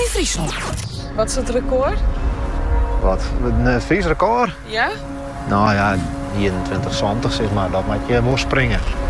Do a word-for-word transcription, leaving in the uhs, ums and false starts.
Friesland. Wat is het record? Wat? Het Fries record? Ja? Nou ja, eenentwintig twintig zeg maar. Dat moet je wel springen.